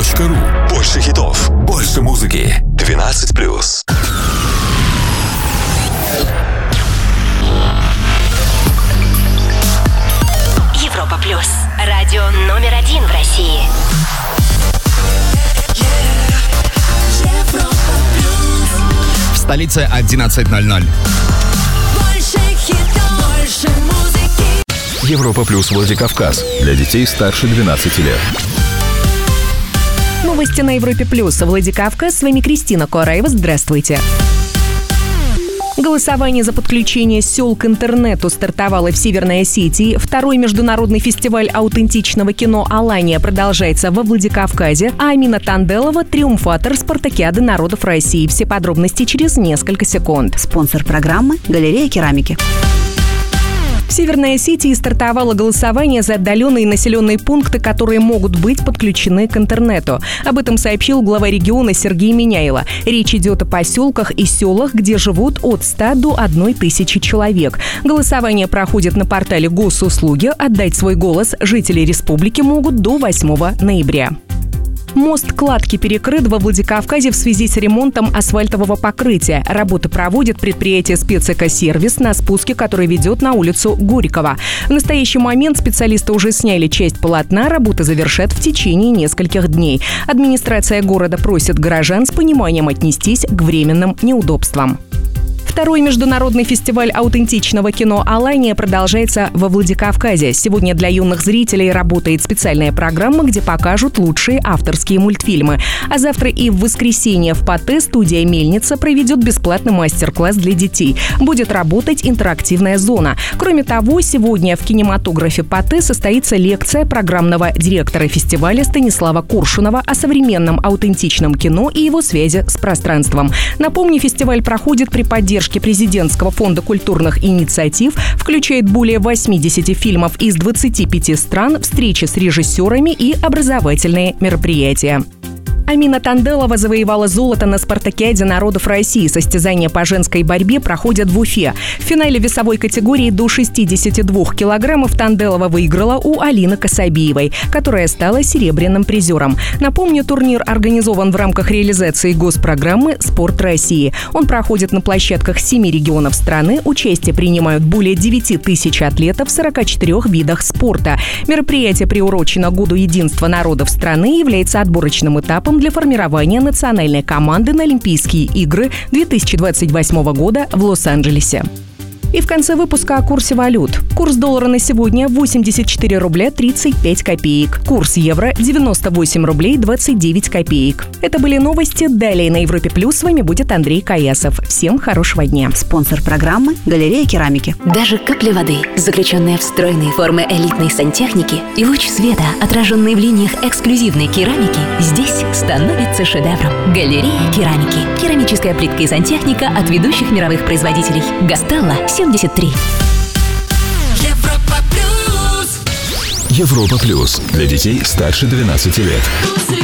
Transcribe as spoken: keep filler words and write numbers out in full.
точка ру. Больше хитов, Больше музыки. двенадцать плюс. Европа плюс. Радио номер один в России. В столице одиннадцать ноль ноль. Больше хитов, больше музыки. Европа плюс Владикавказ. Для детей старше двенадцати лет. Новости на Европе плюс. Владикавказ. С вами Кристина Куараева. Здравствуйте. Голосование за подключение сел к интернету стартовало в Северной Осетии. Второй международный фестиваль аутентичного кино «Алания» продолжается во Владикавказе, а Амина Танделова – триумфатор спартакиады народов России. Все подробности через несколько секунд. Спонсор программы – Галерея керамики. В Северной Осетии стартовало голосование за отдаленные населенные пункты, которые могут быть подключены к интернету. Об этом сообщил глава региона Сергей Миняйло. Речь идет о поселках и селах, где живут от ста до одной тысячи человек. Голосование проходит на портале Госуслуги. Отдать свой голос жители республики могут до восьмого ноября. Мост Кладки перекрыт во Владикавказе в связи с ремонтом асфальтового покрытия. Работы проводит предприятие «Спецэкосервис» на спуске, который ведет на улицу Горького. В настоящий момент специалисты уже сняли часть полотна, работы завершат в течение нескольких дней. Администрация города просит горожан с пониманием отнестись к временным неудобствам. Второй международный фестиваль аутентичного кино «Алания» продолжается во Владикавказе. Сегодня для юных зрителей работает специальная программа, где покажут лучшие авторские мультфильмы. А завтра и в воскресенье в ПАТЭ студия «Мельница» проведет бесплатный мастер-класс для детей. Будет работать интерактивная зона. Кроме того, сегодня в кинематографе ПАТЭ состоится лекция программного директора фестиваля Станислава Коршунова о современном аутентичном кино и его связи с пространством. Напомню, фестиваль проходит при поддержке Президентского фонда культурных инициатив, включает более восьмидесяти фильмов из двадцати пяти стран, встречи с режиссерами и образовательные мероприятия. Амина Танделова завоевала золото на спартакиаде народов России. Состязания по женской борьбе проходят в Уфе. В финале весовой категории до шестидесяти двух килограммов Танделова выиграла у Алины Касабиевой, которая стала серебряным призером. Напомню, турнир организован в рамках реализации госпрограммы «Спорт России». Он проходит на площадках семи регионов страны. Участие принимают более девяти тысяч атлетов в сорока четырёх видах спорта. Мероприятие приурочено Году единства народов страны и является отборочным этапом для формирования национальной команды на Олимпийские игры две тысячи двадцать восьмого года в Лос-Анджелесе. И в конце выпуска о курсе валют. Курс доллара на сегодня восемьдесят четыре рубля тридцать пять копеек. Курс евро девяносто восемь рублей двадцать девять копеек. Это были новости. Далее на Европе Плюс с вами будет Андрей Каясов. Всем хорошего дня. Спонсор программы – Галерея керамики. Даже капля воды, заключенная в стройные формы элитной сантехники, и луч света, отраженный в линиях эксклюзивной керамики, здесь становится шедевром. Галерея керамики. Керамическая плитка и сантехника от ведущих мировых производителей. Гастелло семьдесят три. Европа плюс. Европа плюс. Для детей старше двенадцати лет.